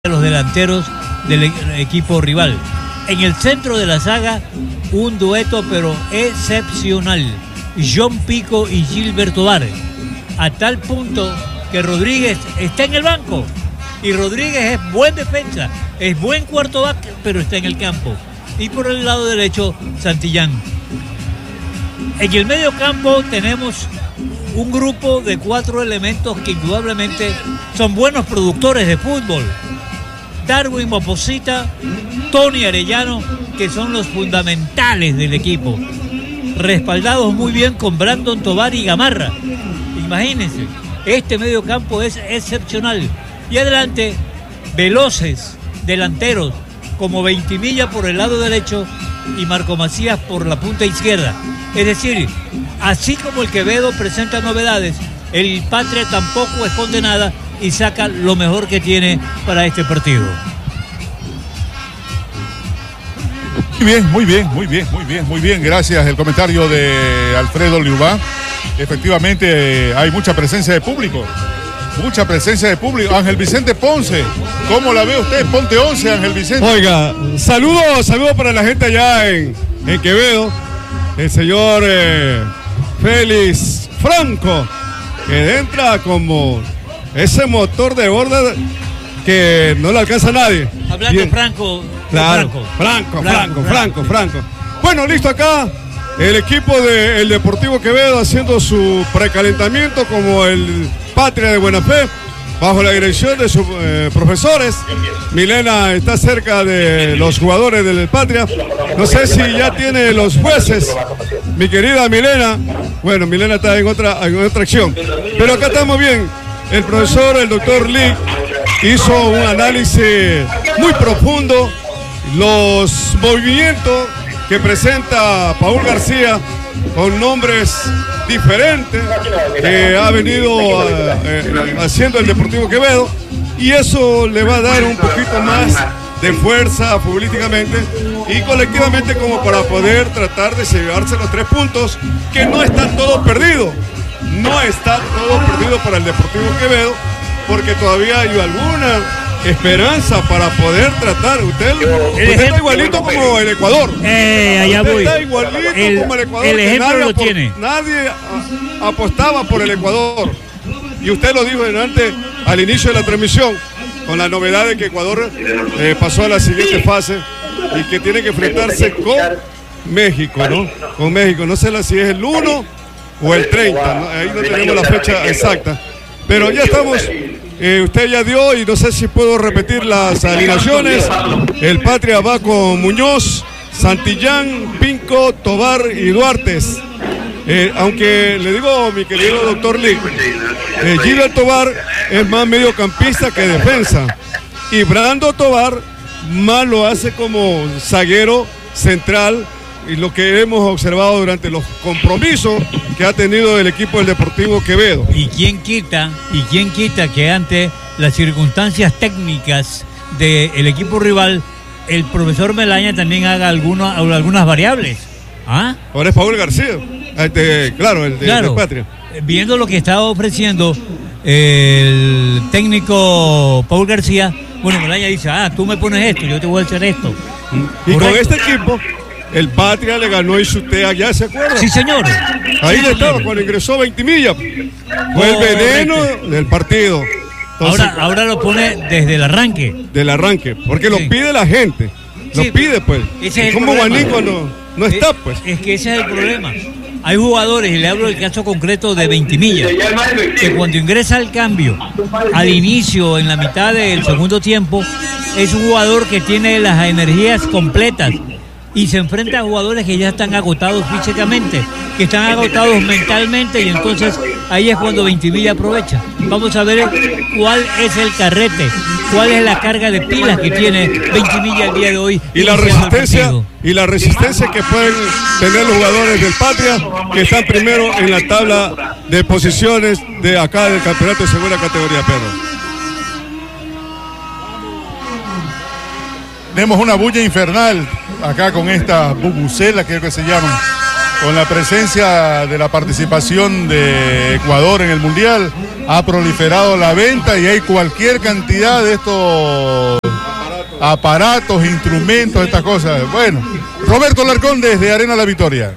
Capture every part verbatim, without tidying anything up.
los delanteros del equipo rival. En el centro de la saga, un dueto pero excepcional, John Pico y Gilberto Tovar, a tal punto que Rodríguez está en el banco, y Rodríguez es buen defensa, es buen cuarto back, pero está en el campo. Y por el lado derecho, Santillán. En el medio campo tenemos un grupo de cuatro elementos que indudablemente son buenos productores de fútbol. Darwin Moposita, Tony Arellano, que son los fundamentales del equipo, respaldados muy bien con Brandon Tovar y Gamarra. Imagínense, este medio campo es excepcional. Y adelante, veloces delanteros como Veintimilla por el lado derecho y Marco Macías por la punta izquierda. Es decir, así como el Quevedo presenta novedades, el Patria tampoco esconde nada y saca lo mejor que tiene para este partido. Muy bien, muy bien, muy bien, muy bien, muy bien. Gracias. El comentario de Alfredo Liubá. Efectivamente, hay mucha presencia de público. Mucha presencia de público. Ángel Vicente Ponce, ¿cómo la ve usted? Ponte once, Ángel Vicente. Oiga, saludos, saludos para la gente allá en, en Quevedo. El señor eh, Félix Franco, que entra como ese motor de borda que no le alcanza a nadie. Hablando Bien. Franco. Claro, Franco. Franco, Franco, Franco, Franco, Franco. Bueno, listo acá. El equipo del Deportivo Quevedo haciendo su precalentamiento como el Patria de Buena Fe, bajo la dirección de sus eh, profesores. Milena está cerca de los jugadores del Patria. No sé si ya tiene los jueces, mi querida Milena. Bueno, Milena está en otra, en otra acción. Pero acá estamos bien. El profesor, el doctor Lee, hizo un análisis muy profundo. Los movimientos que presenta Paul García con nombres diferentes que ha venido uh, eh, haciendo el Deportivo Quevedo, y eso le va a dar un poquito más de fuerza futbolísticamente y colectivamente como para poder tratar de llevarse los tres puntos, que no está todo perdido, no está todo perdido para el Deportivo Quevedo, porque todavía hay alguna esperanza para poder tratar. Usted, usted está igualito como el Ecuador. Eh, allá usted voy. Está igualito el, como el Ecuador. El ejemplo nadie, lo tiene. Nadie a, apostaba por el Ecuador. Y usted lo dijo antes, al inicio de la transmisión, con la novedad de que Ecuador eh, pasó a la siguiente fase y que tiene que enfrentarse con México, ¿no? Con México. No sé si es el uno o el treinta, ¿no? Ahí no tenemos la fecha exacta. Pero ya estamos. Eh, usted ya dio, y no sé si puedo repetir las alineaciones. El Patria va con Muñoz, Santillán, Pinco, Tovar y Duartes. Eh, aunque le digo, mi querido doctor Lee, eh, Gilberto Tovar es más mediocampista que defensa. Y Brando Tovar más lo hace como zaguero central, y lo que hemos observado durante los compromisos que ha tenido el equipo del Deportivo Quevedo. Y quién quita, y quién quita que ante las circunstancias técnicas del equipo rival, el profesor Melaña también haga alguna, algunas variables. ¿Ah? Ahora es Paul García, este, claro, el de, claro, de Patria. Viendo lo que estaba ofreciendo el técnico Paul García, bueno, Melaña dice, ah, tú me pones esto, yo te voy a hacer esto. Y con este equipo, el Patria le ganó y Sutea, ¿ya se acuerda? Sí, señor. Ahí sí, le estaba, señor. cuando ingresó Veintimilla. Fue el veneno del partido. Entonces, ahora, ahora lo pone desde el arranque. Del arranque, porque sí. Lo pide la gente. Lo sí, pide, pues. Ese es como Guanico no, no es, está, pues. Es que ese es el problema. Hay jugadores, y le hablo del caso concreto de Veintimilla, que cuando ingresa al cambio, al inicio, en la mitad del segundo tiempo, es un jugador que tiene las energías completas y se enfrenta a jugadores que ya están agotados físicamente, que están agotados mentalmente, y entonces ahí es cuando Veintimilla aprovecha. Vamos a ver cuál es el carrete, cuál es la carga de pilas que tiene Veintimilla el día de hoy. Y la resistencia y la resistencia que pueden tener los jugadores del Patria, que están primero en la tabla de posiciones de acá del campeonato de segunda categoría, Pedro. Tenemos una bulla infernal acá con esta bubucela, creo que se llaman. con la presencia de la participación de Ecuador en el Mundial, ha proliferado la venta y hay cualquier cantidad de estos aparatos, instrumentos, estas cosas. Bueno, Roberto Larcón desde Arena La Victoria.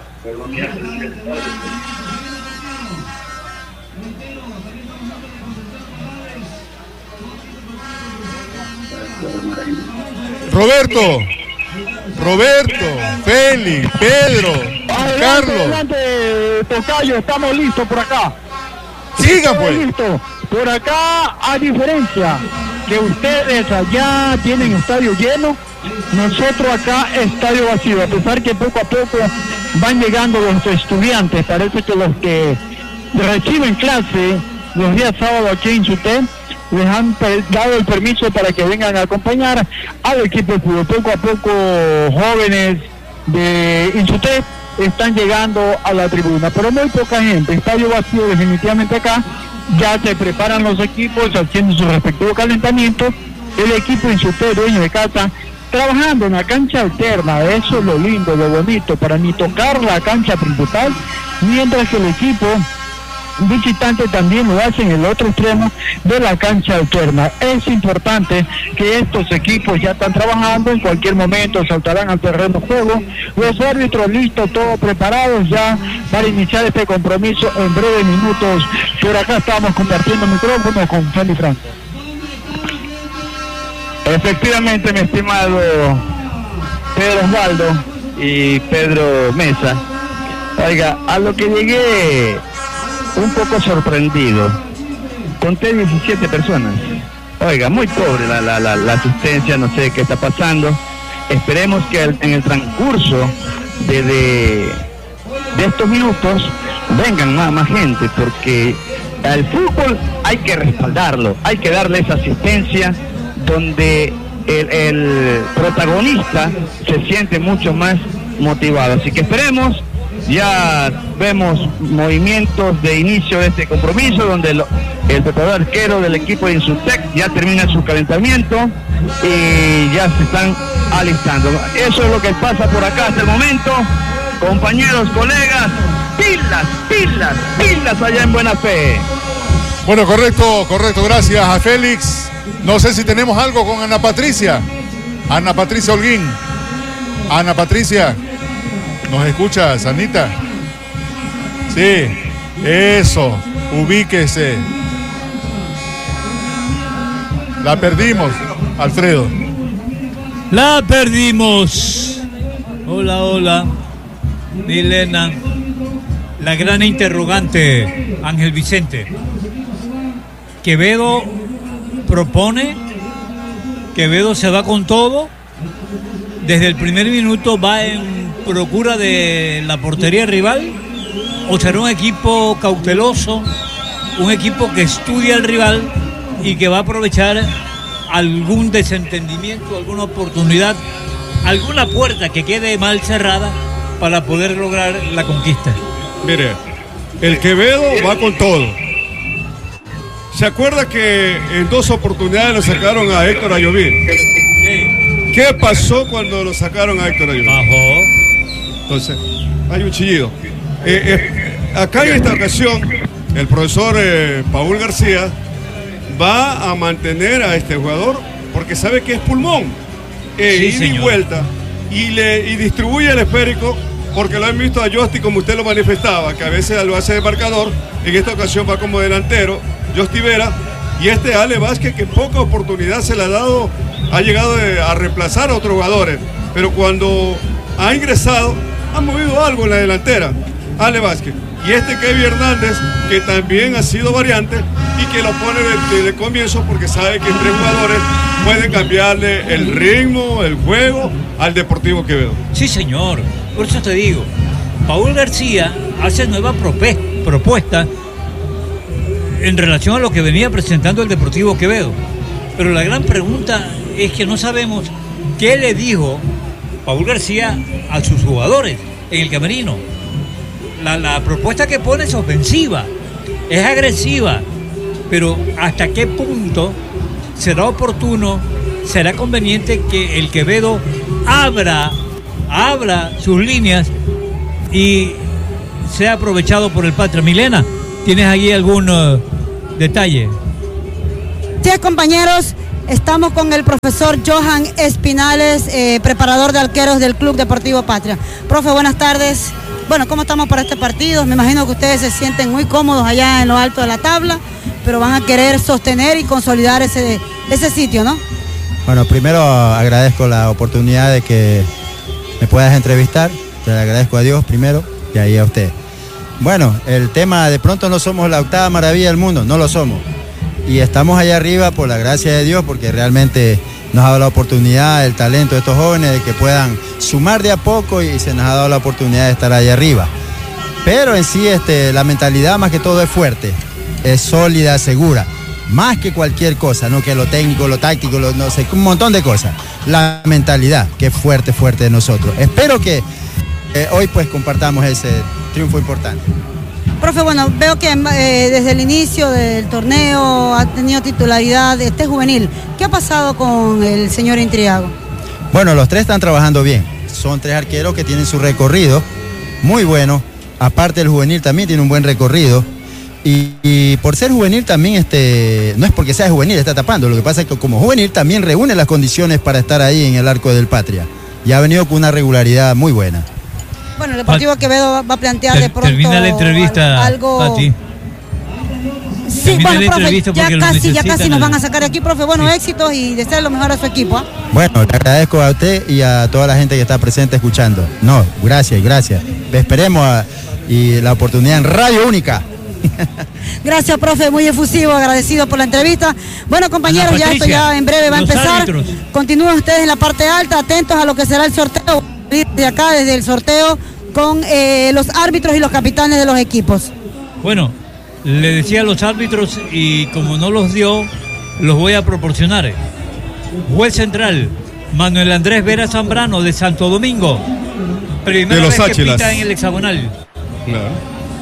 Roberto, Roberto, Félix, Pedro, adelante, Carlos. Adelante, tocayo, estamos listos por acá. Sigan pues. Listo. Por acá, a diferencia que ustedes allá tienen estadio lleno, nosotros acá estadio vacío, a pesar que poco a poco van llegando los estudiantes. Parece que los que reciben clase los días sábados aquí en Suté les han dado el permiso para que vengan a acompañar al equipo de fútbol. Poco a poco jóvenes de Insuté están llegando a la tribuna, pero muy poca gente, estadio vacío definitivamente acá. Ya se preparan los equipos haciendo su respectivo calentamiento. El equipo Insuté, dueño de casa, trabajando en la cancha alterna. Eso es lo lindo, lo bonito, para ni tocar la cancha principal, mientras que el equipo visitante también lo hace en el otro extremo de la cancha alterna. Es importante que estos equipos ya están trabajando, en cualquier momento saltarán al terreno de juego. Los árbitros listos, todos preparados ya para iniciar este compromiso en breves minutos. Por acá estamos compartiendo micrófono con Félix Franco. Efectivamente, mi estimado Pedro Osvaldo y Pedro Mesa, oiga, a lo que llegué un poco sorprendido, conté diecisiete personas. Oiga, muy pobre la, la, la, la asistencia, no sé qué está pasando. Esperemos que el, en el transcurso de, de, de estos minutos vengan más, más gente, porque al fútbol hay que respaldarlo, hay que darle esa asistencia donde el, el protagonista se siente mucho más motivado. Así que esperemos. Ya vemos movimientos de inicio de este compromiso, donde lo, el preparador arquero del equipo de Insutec ya termina su calentamiento y ya se están alistando. Eso es lo que pasa por acá hasta el momento. Compañeros, colegas, pilas, pilas, pilas allá en Buena Fe. Bueno, correcto, correcto, gracias a Félix. No sé si tenemos algo con Ana Patricia. Ana Patricia Holguín. Ana Patricia. ¿Nos escuchas, Anita? Sí, eso, ubíquese. La perdimos, Alfredo. La perdimos. Hola, hola, Milena. La gran interrogante, Ángel Vicente. Quevedo propone, Quevedo se va con todo. Desde el primer minuto va en procura de la portería rival, o será un equipo cauteloso, un equipo que estudia al rival y que va a aprovechar algún desentendimiento, alguna oportunidad, alguna puerta que quede mal cerrada para poder lograr la conquista. Mire, el Quevedo va con todo. ¿Se acuerda que en dos oportunidades lo sacaron a Héctor Ayoví? ¿Qué pasó cuando lo sacaron a Héctor Ayoví? Bajó. Entonces, hay un chillido. Eh, eh, acá en esta ocasión, el profesor eh, Paul García va a mantener a este jugador porque sabe que es pulmón. Eh, sí, ida y señor. vuelta. Y, le, y distribuye el esférico, porque lo han visto a Josti como usted lo manifestaba, que a veces lo hace de marcador. En esta ocasión va como delantero, Josti Vera. Y este Ale Vázquez, que poca oportunidad se le ha dado, ha llegado de, a reemplazar a otros jugadores. Pero cuando ha ingresado, ha movido algo en la delantera, Ale Vázquez. Y este Kevin Hernández, que también ha sido variante y que lo pone desde el comienzo porque sabe que tres jugadores pueden cambiarle el ritmo, el juego al Deportivo Quevedo. Sí, señor. Por eso te digo, Paul García hace nueva prope- propuesta en relación a lo que venía presentando el Deportivo Quevedo. Pero la gran pregunta es que no sabemos qué le dijo Paul García a sus jugadores en el camerino. La, la propuesta que pone es ofensiva, es agresiva, pero ¿hasta qué punto será oportuno, será conveniente que el Quevedo abra, abra sus líneas y sea aprovechado por el Patria. Milena, ¿tienes allí algún uh, detalle? Sí, compañeros, estamos con el profesor Johan Espinales, eh, preparador de arqueros del Club Deportivo Patria. Profe, buenas tardes. Bueno, ¿cómo estamos para este partido? Me imagino que ustedes se sienten muy cómodos allá en lo alto de la tabla, pero van a querer sostener y consolidar ese, ese sitio, ¿no? Bueno, primero agradezco la oportunidad de que me puedas entrevistar. Te agradezco a Dios primero y ahí a usted. Bueno, el tema, de pronto no somos la octava maravilla del mundo, no lo somos. Y estamos allá arriba por la gracia de Dios, porque realmente nos ha dado la oportunidad, el talento de estos jóvenes, de que puedan sumar de a poco y se nos ha dado la oportunidad de estar allá arriba. Pero en sí este, la mentalidad más que todo es fuerte, es sólida, segura, más que cualquier cosa, no que lo técnico, lo táctico, lo, no sé, un montón de cosas. La mentalidad que es fuerte, fuerte de nosotros. Espero que eh, hoy pues compartamos ese triunfo importante. Profe, bueno, veo que eh, desde el inicio del torneo ha tenido titularidad este juvenil. ¿Qué ha pasado con el señor Intriago? Bueno, los tres están trabajando bien. Son tres arqueros que tienen su recorrido muy bueno. Aparte el juvenil también tiene un buen recorrido. Y, y por ser juvenil también, este, no es porque sea juvenil, está tapando. Lo que pasa es que como juvenil también reúne las condiciones para estar ahí en el arco del Patria. Y ha venido con una regularidad muy buena. Bueno, el Deportivo Quevedo va a plantear Ter, de pronto termina la entrevista, algo... Pati. Sí, termina bueno, la profe, ya casi, ya casi el... nos van a sacar de aquí, profe. Bueno, sí. éxitos y desear lo mejor a su equipo. ¿eh? Bueno, le agradezco a usted y a toda la gente que está presente escuchando. No, gracias, gracias. Esperemos a, y la oportunidad en Radio Única. Gracias, profe, muy efusivo, agradecido por la entrevista. Bueno, compañeros, Ana ya Patricia, esto ya en breve va a los empezar. árbitros. Continúen ustedes en la parte alta, atentos a lo que será el sorteo. De acá, desde el sorteo, con eh, los árbitros y los capitanes de los equipos. Bueno, le decía a los árbitros y como no los dio, los voy a proporcionar. Juez central, Manuel Andrés Vera Zambrano de Santo Domingo. Primera de los vez que Áchilas. pita en el hexagonal. Claro.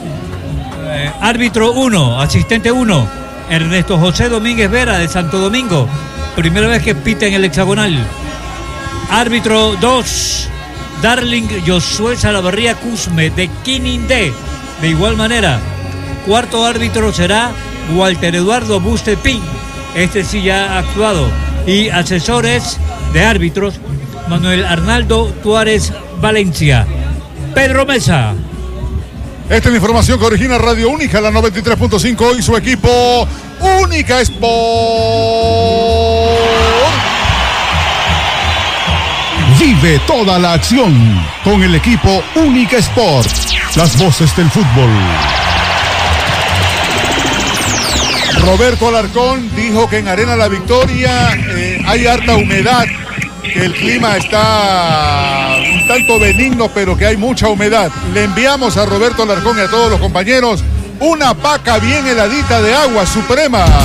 Eh, árbitro uno, asistente uno, Ernesto José Domínguez Vera de Santo Domingo. Primera vez que pita en el hexagonal. Árbitro dos, Darling Josué Salavarría Cusme de Quinindé. De igual manera, cuarto árbitro será Walter Eduardo Bustepín. Este sí ya ha actuado. Y asesores de árbitros, Manuel Arnaldo Tuárez Valencia. Pedro Mesa. Esta es la información que origina Radio Única, la noventa y tres punto cinco y su equipo Única Sport. Vive toda la acción con el equipo Única Sport. Las voces del fútbol. Roberto Alarcón dijo que en Arena La Victoria eh, hay harta humedad, que el clima está un tanto benigno, pero que hay mucha humedad. Le enviamos a Roberto Alarcón y a todos los compañeros una paca bien heladita de agua suprema.